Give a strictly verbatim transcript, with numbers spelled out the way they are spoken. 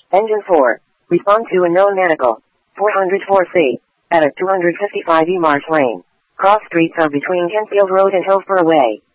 Engine four. Respond to a known medical. four oh four C. At a two fifty-five E Marsh Lane. Cross streets are between Kentfield Road and Hillsborough Way.